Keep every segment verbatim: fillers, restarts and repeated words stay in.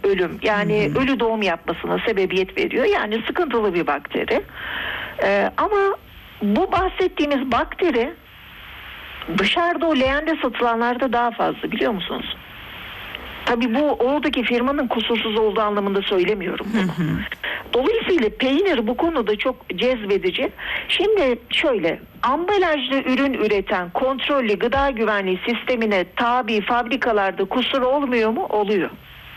ölüm, yani hı hı. ölü doğum yapmasına sebebiyet veriyor. Yani sıkıntılı bir bakteri. Ee, ama bu bahsettiğimiz bakteri dışarıda o leğende satılanlarda daha fazla, biliyor musunuz? Tabii bu oradaki firmanın kusursuz olduğu anlamında söylemiyorum bunu. Hı hı. Dolayısıyla peynir bu konuda çok cezbedici. Şimdi şöyle, ambalajlı ürün üreten kontrollü gıda güvenliği sistemine tabi fabrikalarda kusur olmuyor mu? Oluyor.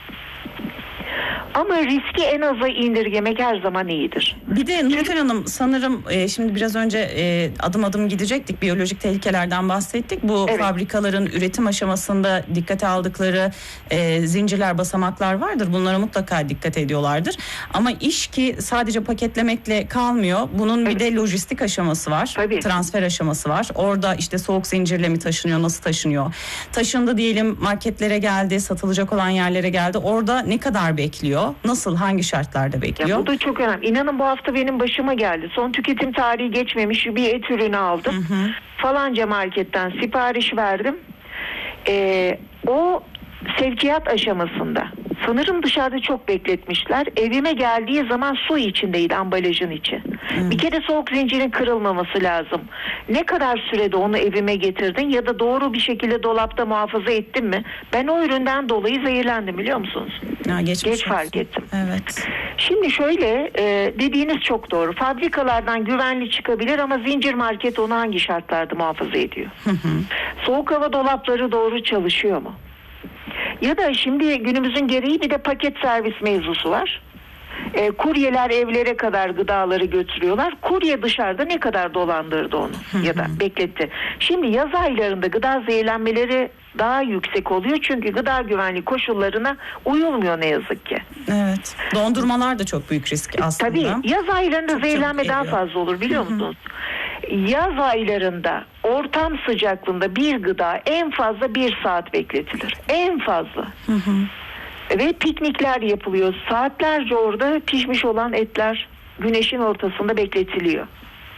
Ama riski en aza indirgemek her zaman iyidir. Bir de Nurten Hanım, sanırım e, şimdi biraz önce e, adım adım gidecektik. Biyolojik tehlikelerden bahsettik. Bu evet. fabrikaların üretim aşamasında dikkate aldıkları e, zincirler, basamaklar vardır. Bunlara mutlaka dikkat ediyorlardır. Ama iş ki sadece paketlemekle kalmıyor. Bunun evet. bir de lojistik aşaması var. Tabii. Transfer aşaması var. Orada işte soğuk zincirle mi taşınıyor, nasıl taşınıyor? Taşındı diyelim, marketlere geldi, satılacak olan yerlere geldi. Orada ne kadar bekliyor? Nasıl, hangi şartlarda bekliyor? Ya bu da çok önemli. İnanın bu hafta benim başıma geldi. Son tüketim tarihi geçmemiş bir et ürünü aldım. Hı hı. Falanca marketten sipariş verdim. Ee, o sevkiyat aşamasında. Sanırım dışarıda çok bekletmişler. Evime geldiği zaman su içindeydi, ambalajın içi. Hmm. Bir kere soğuk zincirin kırılmaması lazım. Ne kadar sürede onu evime getirdin ya da doğru bir şekilde dolapta muhafaza ettin mi? Ben o üründen dolayı zehirlendim, biliyor musunuz? Ya, Geç fark ettim. Evet. Şimdi şöyle, e, dediğiniz çok doğru. Fabrikalardan güvenli çıkabilir ama zincir market onu hangi şartlarda muhafaza ediyor? Hı hı. Soğuk hava dolapları doğru çalışıyor mu? Ya da şimdi günümüzün gereği bir de paket servis mevzusu var. E, kuryeler evlere kadar gıdaları götürüyorlar. Kurye dışarıda ne kadar dolandırdı onu ya da bekletti. Şimdi yaz aylarında gıda zehirlenmeleri daha yüksek oluyor çünkü gıda güvenliği koşullarına uyulmuyor ne yazık ki. Evet. Dondurmalar da çok büyük risk aslında. Tabii yaz aylarında çok zehirlenme daha fazla olur, biliyor musunuz? Yaz aylarında ortam sıcaklığında bir gıda en fazla bir saat bekletilir. En fazla. Hı hı. Ve piknikler yapılıyor. Saatlerce orada pişmiş olan etler güneşin ortasında bekletiliyor.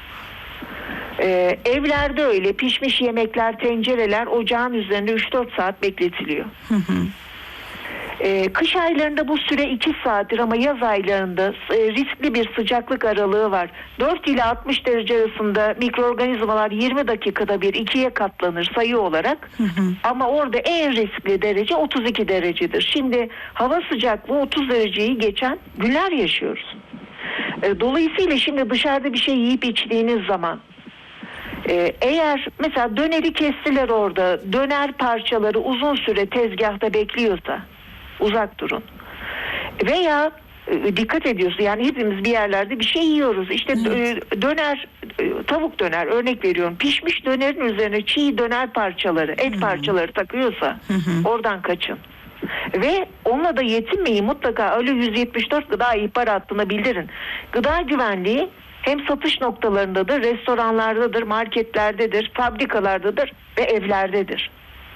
Ee, evlerde öyle pişmiş yemekler, tencereler ocağın üzerinde üç dört saat bekletiliyor. Hı hı. Ee, kış aylarında bu süre iki saattir ama yaz aylarında e, riskli bir sıcaklık aralığı var. dört ile altmış derece arasında mikroorganizmalar yirmi dakikada bir ikiye katlanır sayı olarak. Hı hı. Ama orada en riskli derece otuz iki derecedir. Şimdi hava sıcaklığı otuz dereceyi geçen günler yaşıyoruz. E, dolayısıyla şimdi dışarıda bir şey yiyip içtiğiniz zaman Ee, eğer mesela döneri kestiler orada, döner parçaları uzun süre tezgahta bekliyorsa uzak durun. Veya e, dikkat ediyorsun, yani hepimiz bir yerlerde bir şey yiyoruz. İşte evet. döner, tavuk döner örnek veriyorum. Pişmiş dönerin üzerine çiğ döner parçaları, et hmm. parçaları takıyorsa hmm. oradan kaçın. Ve onunla da yetinmeyin, mutlaka öyle yüz yetmiş dört gıda ihbar hattına bildirin. Gıda güvenliği hem satış noktalarındadır, restoranlardadır, marketlerdedir, fabrikalardadır ve evlerdedir.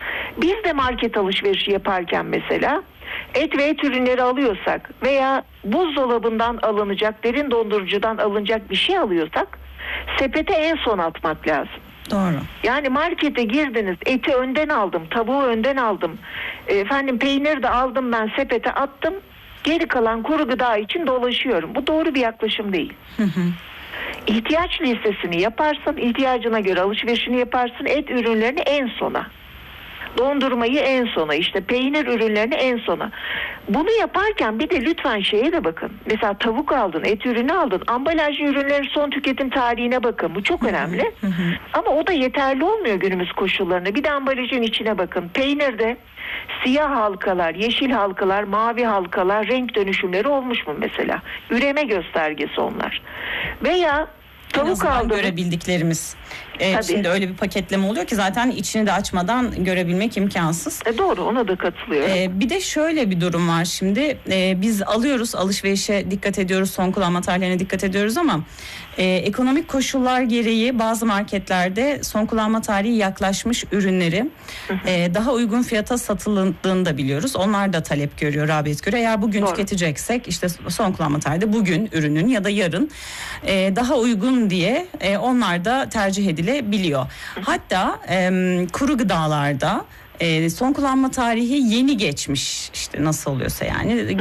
Biz de market alışverişi yaparken mesela et ve et ürünleri alıyorsak veya buzdolabından alınacak, derin dondurucudan alınacak bir şey alıyorsak sepete en son atmak lazım. Doğru. Yani markete girdiniz, eti önden aldım, tavuğu önden aldım, efendim peynir de aldım, ben sepete attım, geri kalan kuru gıda için dolaşıyorum. Bu doğru bir yaklaşım değil. Hı hı. İhtiyaç listesini yaparsın, ihtiyacına göre alışverişini yaparsın, et ürünlerini en sona, dondurmayı en sona, işte peynir ürünlerini en sona. Bunu yaparken bir de lütfen şeye de bakın. Mesela tavuk aldın, et ürünü aldın, ambalajlı ürünlerin son tüketim tarihine bakın. Bu çok önemli. Ama o da yeterli olmuyor günümüz koşullarında. Bir de ambalajın içine bakın. Peynirde siyah halkalar, yeşil halkalar, mavi halkalar, renk dönüşümleri olmuş mu mesela? Üreme göstergesi onlar. Veya tavuk aldım. Görebildiklerimiz. Ee, şimdi öyle bir paketleme oluyor ki zaten içini de açmadan görebilmek imkansız. E doğru, ona da katılıyorum. Ee, bir de şöyle bir durum var şimdi. Ee, biz alıyoruz, alışverişe dikkat ediyoruz, son kullanma tarihlerine dikkat ediyoruz ama e, ekonomik koşullar gereği bazı marketlerde son kullanma tarihi yaklaşmış ürünleri e, daha uygun fiyata satıldığını da biliyoruz. Onlar da talep görüyor, rağbet görüyor. Eğer bugün doğru. tüketeceksek işte son kullanma tarihi de bugün ürünün ya da yarın e, daha uygun diye e, onlar da tercih edilebiliyor. Hatta e, kuru gıdalarda e, son kullanma tarihi yeni geçmiş, işte nasıl oluyorsa yani